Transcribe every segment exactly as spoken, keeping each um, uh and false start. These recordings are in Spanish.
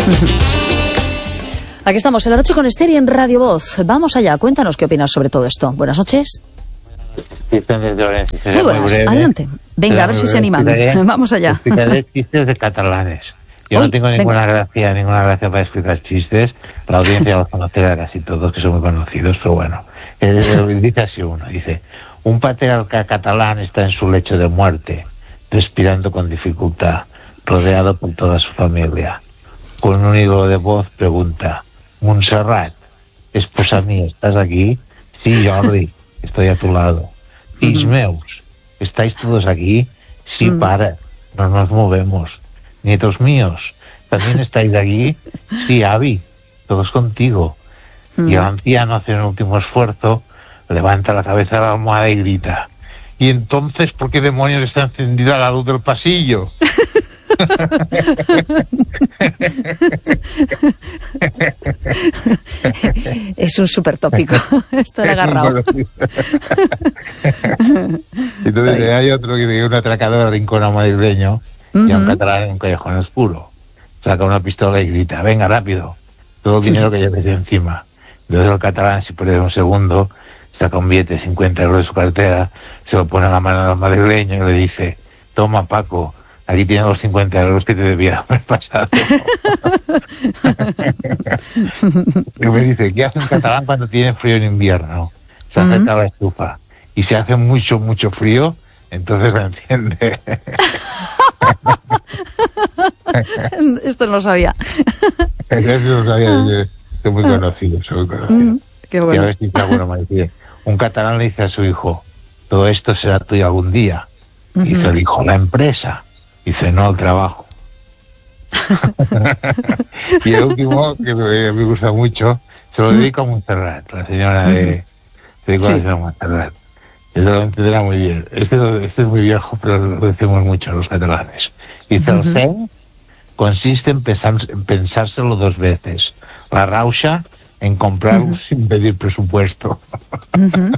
Aquí estamos en La Noche con Esther y en Radio Voz. Vamos allá, cuéntanos qué opinas sobre todo esto. Buenas noches. Sí, Lorenzo, muy buenas, muy breve, adelante. Venga, a ver si se animan. Explicaré, Vamos allá. Explicaré chistes de catalanes. Yo Uy, no tengo ninguna venga. gracia, ninguna gracia para explicar chistes. La audiencia los conocerá casi todos, que son muy conocidos, pero bueno. Eh, dice así uno, dice, un patriarca catalán está en su lecho de muerte, respirando con dificultad, rodeado por toda su familia. Con un hilo de voz pregunta, Montserrat, esposa mía, ¿estás aquí? Sí, Jordi, estoy a tu lado. Fills uh-huh. meus, ¿estáis todos aquí? Sí, uh-huh. para, no nos movemos. Nietos míos, ¿también estáis aquí? Sí, Avi, todos contigo. Uh-huh. Y el anciano hace un último esfuerzo, levanta la cabeza de la almohada y grita, ¿y entonces por qué demonios está encendida la luz del pasillo? Es un súper tópico. Esto era agarrado. Entonces Ay. hay otro que tiene un atracador de rincón madrileño uh-huh. y a un catalán en un callejón oscuro. Saca una pistola y grita, venga rápido, todo el dinero que lleves encima. Entonces el catalán, si pierde un segundo, saca un billete de cincuenta euros de su cartera, se lo pone en la mano al madrileño y le dice, toma Paco, aquí tienes los cincuenta euros que te debía haber pasado. Y me dice, ¿qué hace un catalán cuando tiene frío en invierno? Se acerca a la estufa. Y si hace mucho, mucho frío, entonces la enciende. Esto no lo sabía. Esto no lo sabía. Yo estoy muy conocido, soy muy conocido. Mm, qué bueno. Y a ver si está bueno, me dice, un catalán le dice a su hijo, todo esto será tuyo algún día. Uh-huh. Y dice el hijo, la empresa. Dice, no, el trabajo. Y el último, que me, me gusta mucho, se lo dedico a Montserrat, la señora de... Se dedico sí. a la señora Montserrat. Eso lo entenderá muy bien. Este, este es muy viejo, pero lo decimos mucho los catalanes. Dice, uh-huh. el zen consiste en, pensar, en pensárselo dos veces. La rauxa en comprarlo uh-huh. sin pedir presupuesto. Uh-huh.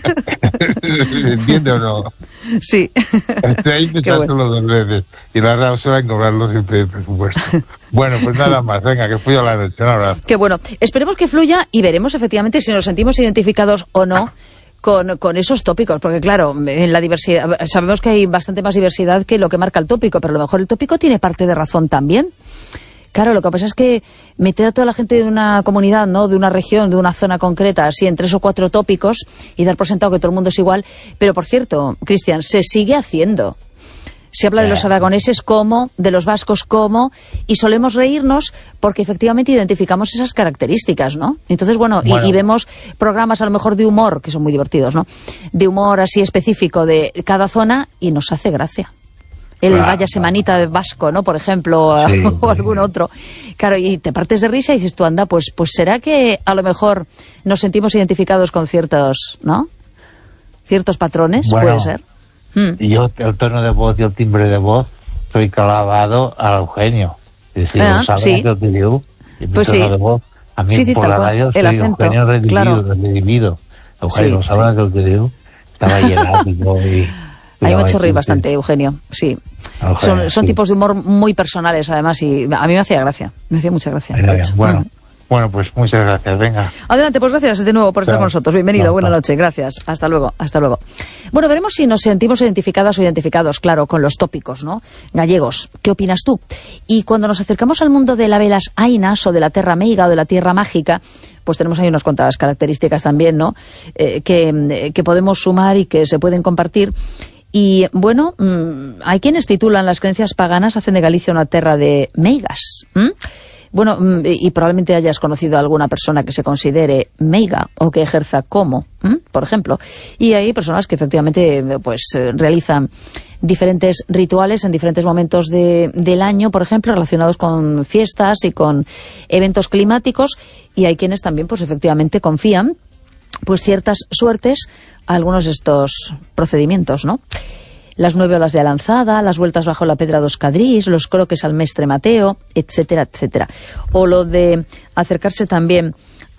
¿Se entiende o no? Sí. Estoy ahí pensándolo bueno. dos veces. Y la rauxa en comprarlo sin pedir presupuesto. Bueno, pues nada más. Venga, que fluya la noche. Un abrazo. Qué bueno. Esperemos que fluya y veremos efectivamente si nos sentimos identificados o no con, con esos tópicos. Porque claro, en la diversidad, sabemos que hay bastante más diversidad que lo que marca el tópico, pero a lo mejor el tópico tiene parte de razón también. Claro, lo que pasa es que meter a toda la gente de una comunidad, ¿no?, de una región, de una zona concreta, así en tres o cuatro tópicos y dar por sentado que todo el mundo es igual. Pero, por cierto, Cristian, se sigue haciendo. Se habla de los aragoneses como, de los vascos como, y solemos reírnos porque efectivamente identificamos esas características, ¿no? Entonces, bueno, bueno. Y, y vemos programas a lo mejor de humor, que son muy divertidos, ¿no?, de humor así específico de cada zona y nos hace gracia. El claro, Vaya Semanita de Vasco, ¿no?, por ejemplo, sí, o algún sí. otro. Claro, y te partes de risa y dices tú, anda, pues pues será que a lo mejor nos sentimos identificados con ciertos, ¿no?, ciertos patrones, bueno, puede ser. Hmm. Yo, el tono de voz y el timbre de voz, soy clavado al Eugenio. Es decir, ah, ¿sabes sí. lo que digo? Y mi pues tono sí. de voz, a mí sí, sí, por la radio soy Eugenio redimido, claro. redimido. Eugenio, sí, ¿sabes sí. lo que digo? Estaba llenado y... Ahí me ha hecho reír bastante, Eugenio, sí. Eugenio, son son sí. tipos de humor muy personales, además, y a mí me hacía gracia, me hacía mucha gracia. Bien, bueno, mm. bueno, pues muchas gracias, venga. Adelante, pues gracias de nuevo por estar Pero, con nosotros. Bienvenido, no, buena no. noche, gracias. Hasta luego, hasta luego. Bueno, veremos si nos sentimos identificadas o identificados, claro, con los tópicos, ¿no?, gallegos. ¿Qué opinas tú? Y cuando nos acercamos al mundo de la velas ainas o de la terra meiga o de la tierra mágica, pues tenemos ahí unas cuantas características también, ¿no?, eh, que, eh, que podemos sumar y que se pueden compartir. Y, bueno, mmm, hay quienes titulan las creencias paganas hacen de Galicia una terra de meigas. ¿Mm? Bueno, mmm, y, y probablemente hayas conocido a alguna persona que se considere meiga o que ejerza como, ¿Mm? por ejemplo. Y hay personas que efectivamente pues eh, realizan diferentes rituales en diferentes momentos de, del año, por ejemplo, relacionados con fiestas y con eventos climáticos. Y hay quienes también, pues efectivamente, confían pues ciertas suertes a algunos de estos procedimientos, ¿no? Las nueve olas de Alanzada, las vueltas bajo la pedra dos Cadrís, los croques al mestre Mateo, etcétera, etcétera. O lo de acercarse también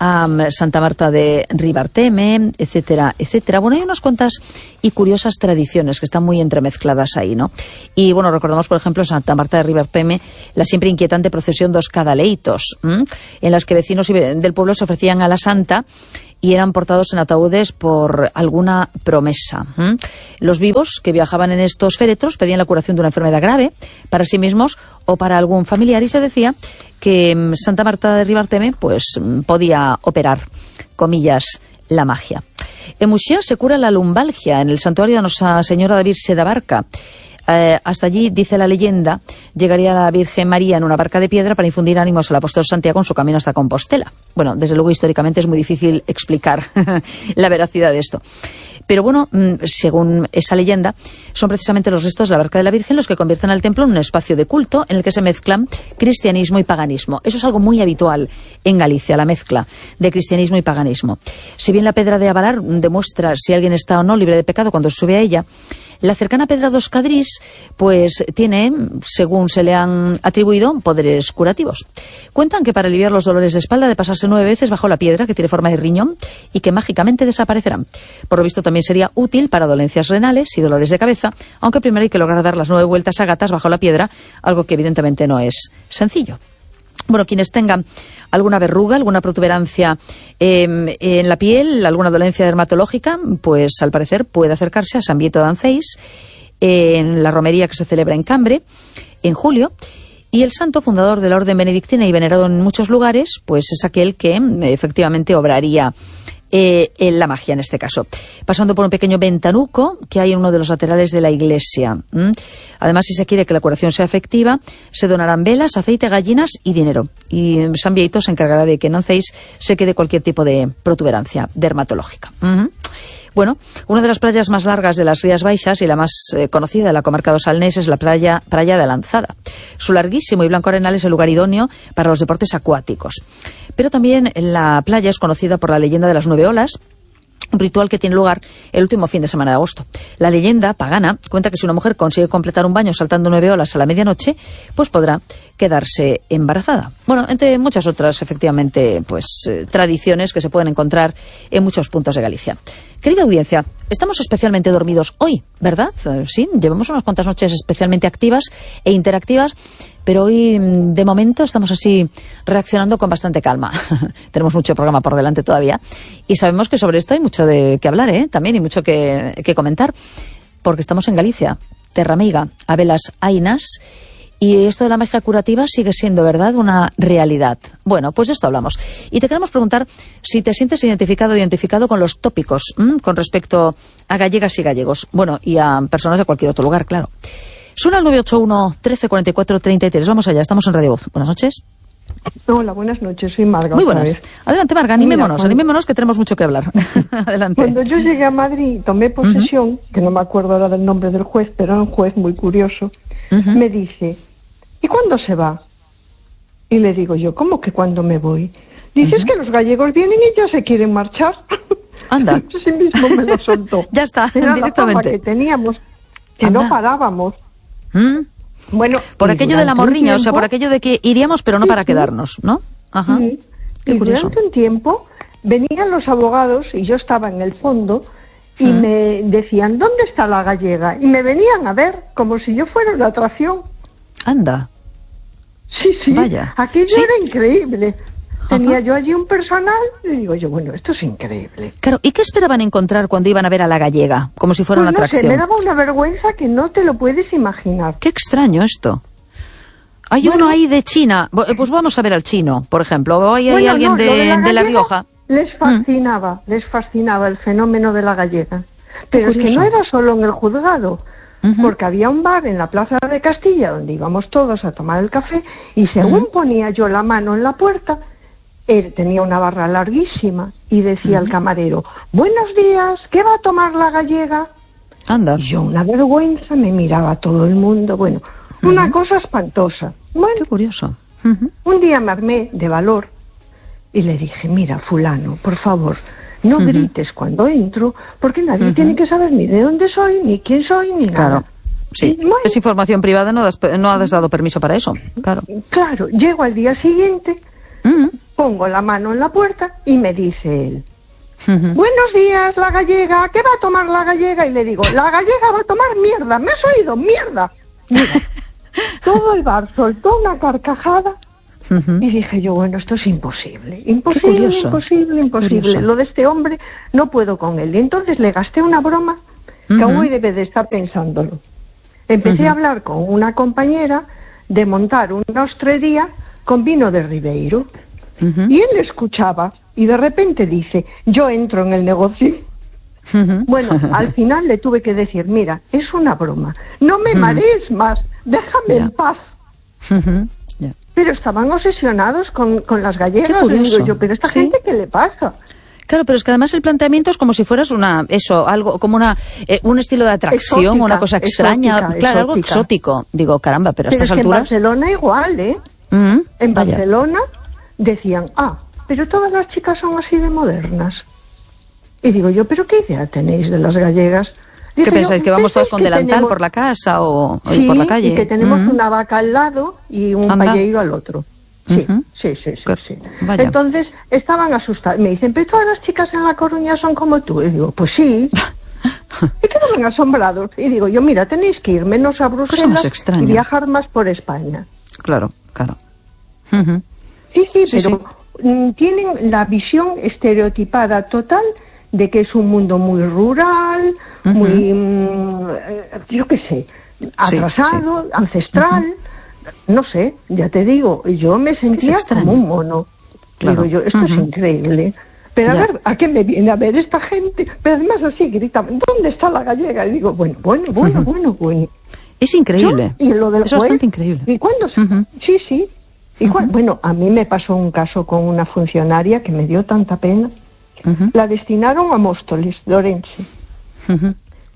a Santa Marta de Ribarteme, etcétera, etcétera. Bueno, hay unas cuantas y curiosas tradiciones que están muy entremezcladas ahí, ¿no? Y bueno, recordamos, por ejemplo, Santa Marta de Ribarteme, la siempre inquietante procesión dos cadaleitos, ¿m? en las que vecinos del pueblo se ofrecían a la santa y eran portados en ataúdes por alguna promesa. ¿Mm? Los vivos que viajaban en estos féretros pedían la curación de una enfermedad grave para sí mismos o para algún familiar, y se decía que Santa Marta de Ribarteme pues podía operar, comillas, la magia. En Muxía se cura la lumbalgia en el santuario de Nuestra Señora de Virse da Barca. Eh, hasta allí, dice la leyenda, llegaría la Virgen María en una barca de piedra para infundir ánimos al apóstol Santiago en su camino hasta Compostela. Bueno, desde luego históricamente es muy difícil explicar la veracidad de esto. Pero bueno, según esa leyenda, son precisamente los restos de la barca de la Virgen los que convierten al templo en un espacio de culto en el que se mezclan cristianismo y paganismo. Eso es algo muy habitual en Galicia, la mezcla de cristianismo y paganismo. Si bien la Pedra de Abalar demuestra si alguien está o no libre de pecado cuando sube a ella, la cercana Pedra dos Cadrís pues tiene, según se le han atribuido, poderes curativos. Cuentan que para aliviar los dolores de espalda de pasarse nueve veces bajo la piedra, que tiene forma de riñón, y que mágicamente desaparecerán. Por lo visto también sería útil para dolencias renales y dolores de cabeza, aunque primero hay que lograr dar las nueve vueltas a gatas bajo la piedra, algo que evidentemente no es sencillo. Bueno, quienes tengan alguna verruga, alguna protuberancia eh, en la piel, alguna dolencia dermatológica, pues al parecer puede acercarse a San Vieto de Anceis, eh, en la romería que se celebra en Cambre, en julio. Y el santo, fundador de la orden benedictina y venerado en muchos lugares, pues es aquel que eh, efectivamente obraría Eh, en la magia en este caso, pasando por un pequeño ventanuco que hay en uno de los laterales de la iglesia. ¿Mm? Además, si se quiere que la curación sea efectiva, se donarán velas, aceite, gallinas y dinero. Y San Vieito se encargará de que en Anceis se quede cualquier tipo de protuberancia dermatológica. ¿Mm? Bueno, una de las playas más largas de las Rías Baixas y la más eh, conocida de la comarca do Salnés es la playa, playa de Lanzada. Su larguísimo y blanco arenal es el lugar idóneo para los deportes acuáticos. Pero también la playa es conocida por la leyenda de las nueve olas, un ritual que tiene lugar el último fin de semana de agosto. La leyenda pagana cuenta que si una mujer consigue completar un baño saltando nueve olas a la medianoche, pues podrá quedarse embarazada. Bueno, entre muchas otras, efectivamente, pues eh, tradiciones que se pueden encontrar en muchos puntos de Galicia. Querida audiencia, estamos especialmente dormidos hoy, ¿verdad? Eh, sí, llevamos unas cuantas noches especialmente activas e interactivas, pero hoy, de momento, estamos así reaccionando con bastante calma. Tenemos mucho programa por delante todavía y sabemos que sobre esto hay mucho de que hablar, ¿eh? También, y mucho que, que comentar, porque estamos en Galicia, terra amiga, a velas ainas, y esto de la magia curativa sigue siendo, ¿verdad?, una realidad. Bueno, pues de esto hablamos. Y te queremos preguntar si te sientes identificado o identificado con los tópicos, ¿m? Con respecto a gallegas y gallegos. Bueno, y a personas de cualquier otro lugar, claro. Suena el nueve ocho uno, trece, cuarenta y cuatro, treinta y tres. Vamos allá, estamos en Radio Voz. Buenas noches. Hola, buenas noches, soy Marga. Muy buenas. Adelante, Marga, animémonos, cuando... animémonos que tenemos mucho que hablar. Adelante. Cuando yo llegué a Madrid y tomé posesión, uh-huh. que no me acuerdo ahora del nombre del juez, pero era un juez muy curioso, uh-huh. me dice, ¿y cuándo se va? Y le digo yo, ¿cómo que cuándo me voy? Dice, uh-huh. es que los gallegos vienen y ya se quieren marchar. Anda. Yo sí mismo me lo soltó. Ya está, era directamente. La fama que teníamos, que Anda. no parábamos. ¿Mm? Bueno, por aquello de la morriña, tiempo, o sea, por aquello de que iríamos pero no para quedarnos, ¿no? Ajá. Sí. Qué y curioso. durante un tiempo venían los abogados y yo estaba en el fondo y ¿Mm? me decían, ¿dónde está la gallega? Y me venían a ver como si yo fuera una atracción. Anda. Sí, sí. Vaya. Aquello ¿Sí? era increíble. Ajá. Tenía yo allí un personal y digo yo, bueno, esto es increíble. Claro, ¿y qué esperaban encontrar cuando iban a ver a la gallega? Como si fuera pues una no atracción. Sé, me daba una vergüenza que no te lo puedes imaginar. Qué extraño esto. Hay bueno, uno ahí de China, pues vamos a ver al chino, por ejemplo, o hay, bueno, hay alguien no, de, de, la, de La Rioja. Les fascinaba, mm. les fascinaba el fenómeno de la gallega. Pero es que no era solo en el juzgado, uh-huh. porque había un bar en la Plaza de Castilla donde íbamos todos a tomar el café y según uh-huh. ponía yo la mano en la puerta, él tenía una barra larguísima y decía uh-huh. al camarero, buenos días, ¿qué va a tomar la gallega? Anda. Y yo, una vergüenza, me miraba todo el mundo, bueno, uh-huh. una cosa espantosa. Bueno, qué curioso. Uh-huh. Un día me armé de valor y le dije, mira, fulano, por favor, no uh-huh. grites cuando entro, porque nadie uh-huh. tiene que saber ni de dónde soy, ni quién soy, ni claro. nada. Sí, bueno, es información privada, no, das, no has dado permiso para eso, claro. Claro, llego al día siguiente, uh-huh. pongo la mano en la puerta y me dice él, Uh-huh. buenos días, la gallega, ¿qué va a tomar la gallega? Y le digo, la gallega va a tomar mierda, ¿me has oído? ¡Mierda! Mira, todo el bar soltó una carcajada. Uh-huh. Y dije yo, bueno, esto es imposible, imposible, imposible, imposible. Curioso. Lo de este hombre, no puedo con él. Y entonces le gasté una broma que uh-huh. aún hoy debe de estar pensándolo. Empecé uh-huh. a hablar con una compañera de montar una hostrería con vino de Ribeiro. Uh-huh. Y él escuchaba y de repente dice, yo entro en el negocio. Uh-huh. Bueno, al final le tuve que decir, mira, es una broma, no me uh-huh. marees más, déjame yeah. en paz. Uh-huh. Yeah. Pero estaban obsesionados con, con las gallegas. Y digo yo, pero esta ¿Sí? gente, ¿qué le pasa? Claro, pero es que además el planteamiento es como si fueras una, eso, algo, como una, eh, un estilo de atracción, exótica, una cosa extraña, exótica, claro, exótica. Algo exótico. Digo, caramba, pero a pero estas es que alturas... en Barcelona igual, ¿eh? Uh-huh. En Vaya. Barcelona decían, ah, pero todas las chicas son así de modernas. Y digo yo, ¿pero qué idea tenéis de las gallegas? Dije ¿Qué pensáis, yo, que vamos todos con delantal tenemos... por la casa o, o sí, por la calle? Y que tenemos uh-huh. una vaca al lado y un Anda. palleiro al otro. Sí, uh-huh. sí, sí, sí. sí. Entonces estaban asustados. Me dicen, pero todas las chicas en La Coruña son como tú. Y digo, pues sí. Y quedaban asombrados. Y digo yo, mira, tenéis que ir menos a Bruselas y viajar más por España. Claro, claro. Uh-huh. Sí, sí, sí, pero sí. tienen la visión estereotipada total de que es un mundo muy rural, uh-huh. muy, mmm, yo qué sé, atrasado, sí, sí. ancestral, uh-huh. no sé, ya te digo, yo me sentía como un mono. Claro. Digo yo, esto uh-huh. es increíble. Pero ya. a ver, ¿a qué me viene a ver esta gente? Pero además así gritaban, ¿dónde está la gallega? Y digo, bueno, bueno, bueno, uh-huh. bueno, bueno. Es increíble. Yo, y lo del es juez, bastante increíble. ¿Y cuándo? Uh-huh. Sí, sí. Y uh-huh. Bueno, a mí me pasó un caso con una funcionaria que me dio tanta pena. Uh-huh. La destinaron a Móstoles, de Orense. Uh-huh.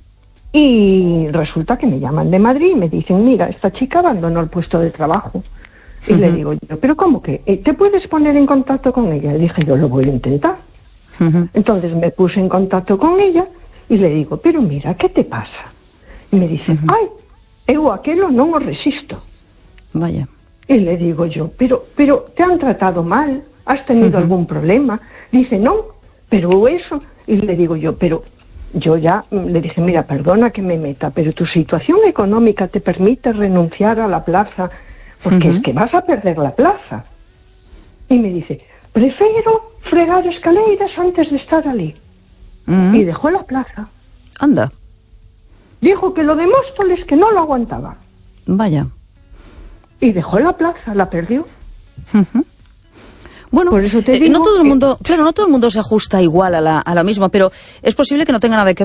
Y resulta que me llaman de Madrid y me dicen, mira, esta chica abandonó el puesto de trabajo. Y uh-huh. le digo yo, ¿pero cómo que? ¿Te puedes poner en contacto con ella? Le dije, yo lo voy a intentar. Uh-huh. Entonces me puse en contacto con ella y le digo, pero mira, ¿qué te pasa? Y me dice, uh-huh. ay, eu aquelo non o resisto. Vaya. Y le digo yo, pero, pero ¿te han tratado mal? ¿Has tenido uh-huh. algún problema? Dice, no, pero eso. Y le digo yo, pero yo ya le dije, mira, perdona que me meta, pero tu situación económica te permite renunciar a la plaza, porque uh-huh. es que vas a perder la plaza. Y me dice, prefiero fregar escaleras antes de estar allí. Uh-huh. Y dejó la plaza. Anda. Dijo que lo de Móstoles que no lo aguantaba. Vaya. Y dejó la plaza, la perdió. Uh-huh. Bueno, por eso te digo eh, no todo el que... mundo, claro, no todo el mundo se ajusta igual a la, a la misma, pero es posible que no tenga nada que